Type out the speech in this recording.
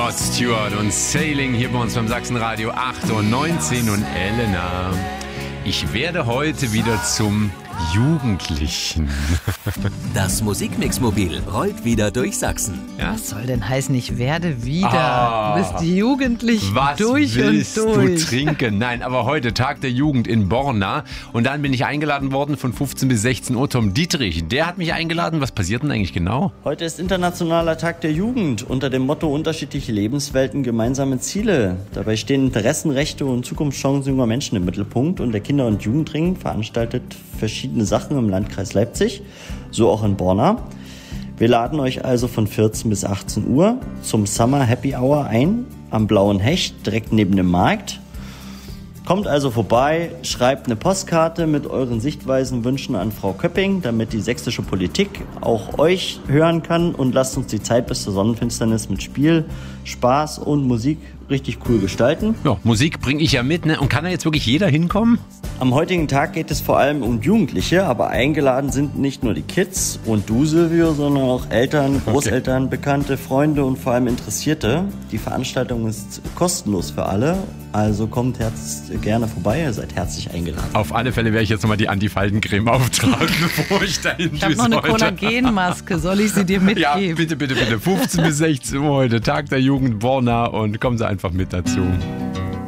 Rod Stewart und Sailing hier bei uns beim Sachsenradio 8:19 und Elena. Ich werde heute wieder zum Jugendlichen. Das Musikmix-Mobil rollt wieder durch Sachsen. Ja? Was soll denn heißen, ich werde wieder? Du bist jugendlich Was durch willst und durch. du trinken? Nein, aber heute Tag der Jugend in Borna. Und dann bin ich eingeladen worden von 15 bis 16 Uhr. Tom Dietrich, der hat mich eingeladen. Was passiert denn eigentlich genau? Heute ist Internationaler Tag der Jugend unter dem Motto unterschiedliche Lebenswelten, gemeinsame Ziele. Dabei stehen Interessen, Rechte und Zukunftschancen junger Menschen im Mittelpunkt und der Kinder- und Jugendring veranstaltet verschiedene Sachen im Landkreis Leipzig, so auch in Borna. Wir laden euch also von 14 bis 18 Uhr zum Summer Happy Hour ein, am Blauen Hecht, direkt neben dem Markt. Kommt also vorbei, schreibt eine Postkarte mit euren Sichtweisen, Wünschen an Frau Köpping, damit die sächsische Politik auch euch hören kann und lasst uns die Zeit bis zur Sonnenfinsternis mit Spiel, Spaß und Musik richtig cool gestalten. Ja, Musik bringe ich ja mit, ne? Und kann da jetzt wirklich jeder hinkommen? Am heutigen Tag geht es vor allem um Jugendliche, aber eingeladen sind nicht nur die Kids und du, Silvio, sondern auch Eltern, Großeltern, Bekannte, Freunde und vor allem Interessierte. Die Veranstaltung ist kostenlos für alle, also kommt gerne vorbei, ihr seid herzlich eingeladen. Auf alle Fälle werde ich jetzt nochmal die Antifaltencreme auftragen, bevor ich dahin Ich habe noch eine Kollagenmaske, soll ich sie dir mitgeben? Ja, bitte. 15 bis 16 Uhr heute, Tag der Jugend Borna und kommen Sie einfach mit dazu.